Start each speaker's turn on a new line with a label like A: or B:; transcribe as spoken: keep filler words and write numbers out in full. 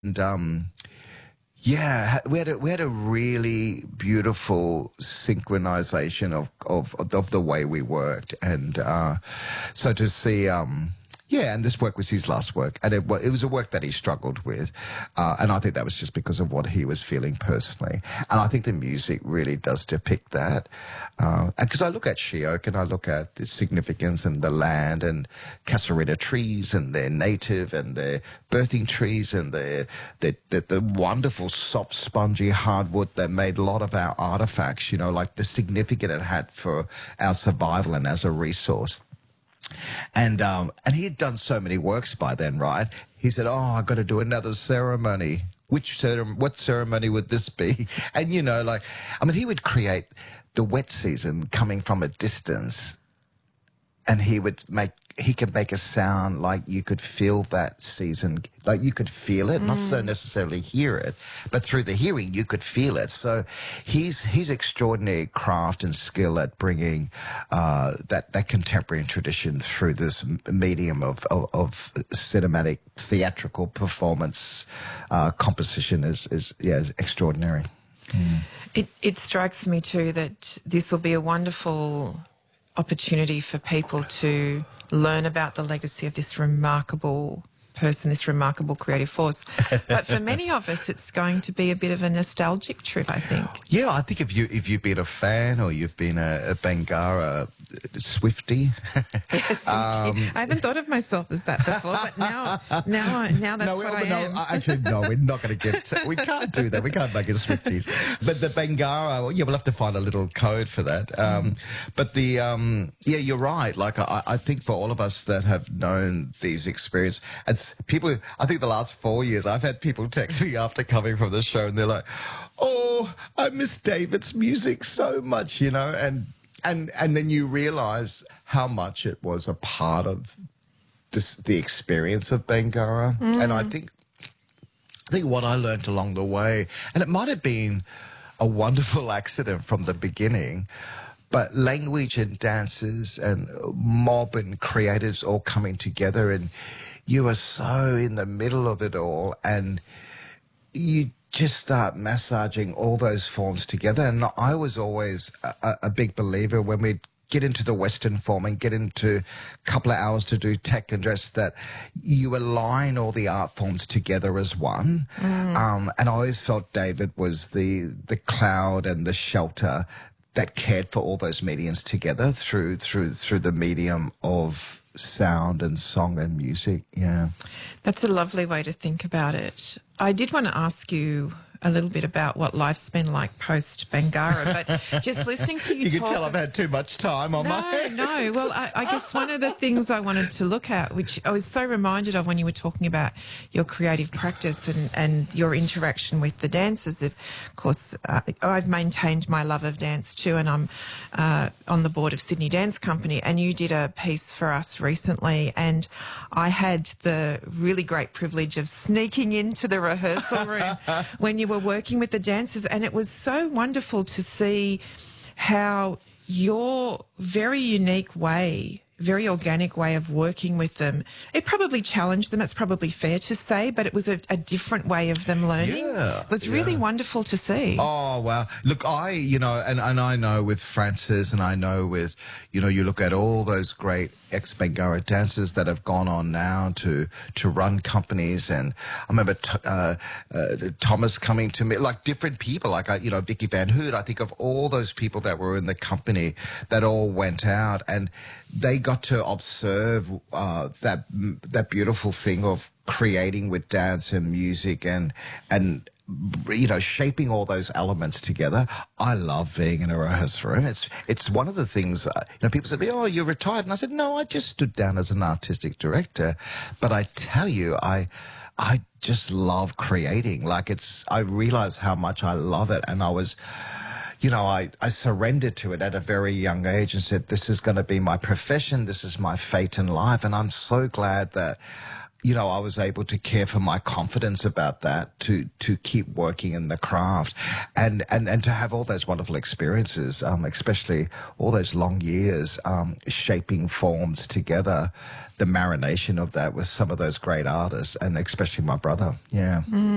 A: And um, yeah, we had a, we had a really beautiful synchronization of of of the way we worked, and uh, so to see. Um, Yeah, and this work was his last work, and it, it was a work that he struggled with, uh, and I think that was just because of what he was feeling personally. And I think the music really does depict that, uh, and because I look at She-Oak and I look at the significance and the land and Casuarina trees and their native and their birthing trees and the the, the the wonderful soft spongy hardwood that made a lot of our artifacts, you know, like the significance it had for our survival and as a resource. And um, and he had done so many works by then, right? He said, "Oh, I got to do another ceremony. Which ceremony? What ceremony would this be?" And you know, like, I mean, he would create the wet season coming from a distance, and he would make he could make a sound like you could feel that season, like you could feel it, mm. not so necessarily hear it, but through the hearing you could feel it. So he's he's extraordinary craft and skill at bringing uh, that that contemporary tradition through this medium of of, of cinematic theatrical performance uh, composition is is yeah is extraordinary.
B: Mm. It it strikes me too that this will be a wonderful opportunity for people to learn about the legacy of this remarkable person, this remarkable creative force. But for many of us, it's going to be a bit of a nostalgic trip, I think.
A: Yeah, I think if you if you've been a fan or you've been a, a Bangarra Swiftie.
B: Yes, um, I haven't thought of myself as that before, but now, now, now that's
A: no,
B: what I
A: no,
B: am.
A: Actually, no, we're not going to get. To, we can't do that. We can't make it Swifties. But the Bangarra, well, yeah, we'll have to find a little code for that. Um, but the, um, yeah, you're right. Like I, I think for all of us that have known these experiences, it's people. I think the last four years, I've had people text me after coming from the show, and they're like, "Oh, I miss David's music so much," you know, and. And and then you realise how much it was a part of this, the experience of Bangarra. Mm. And I think I think what I learnt along the way, and it might have been a wonderful accident from the beginning, but language and dancers and mob and creatives all coming together, and you are so in the middle of it all, and you just start massaging all those forms together. And I was always a, a big believer when we'd get into the Western form and get into a couple of hours to do tech and dress, that you align all the art forms together as one. Mm. Um, and I always felt David was the the cloud and the shelter that cared for all those mediums together through through through the medium of sound and song and music. Yeah,
B: that's a lovely way to think about it. I did want to ask you a little bit about what life's been like post Bangarra, but just listening to you,
A: you
B: talk...
A: can tell I've had too much time on
B: no,
A: my hands.
B: No, well, I, I guess one of the things I wanted to look at, which I was so reminded of when you were talking about your creative practice and, and your interaction with the dancers. Of course, uh, I've maintained my love of dance too, and I'm uh, on the board of Sydney Dance Company, and you did a piece for us recently, and I had the really great privilege of sneaking into the rehearsal room when you were working with the dancers, and it was so wonderful to see how your very unique way, very organic way of working with them, it probably challenged them, it's probably fair to say, but it was a, a different way of them learning.
A: Yeah,
B: it was
A: yeah.
B: really wonderful to see.
A: Oh, wow. Look, I, you know, and, and I know with Francis, and I know with, you know, you look at all those great ex-Bangarra dancers that have gone on now to to run companies, and I remember t uh, uh, Thomas coming to me, like different people, like, I, you know, Vicky Van Hoot. I think of all those people that were in the company that all went out, and they got to observe uh, that that beautiful thing of creating with dance and music and and you know, shaping all those elements together. I love being in a rehearsal room. It's it's one of the things, uh, you know, people said to me, "Oh, you're retired." And I said, "No, I just stood down as an artistic director." But I tell you, I I just love creating. Like, it's, I realize how much I love it. And I was, you know, I, I surrendered to it at a very young age and said, this is going to be my profession. This is my fate in life. And I'm so glad that, you know, I was able to care for my confidence about that, to, to keep working in the craft and, and, and to have all those wonderful experiences, um, especially all those long years, um, shaping forms together, the marination of that with some of those great artists and especially my brother. Yeah. Mm.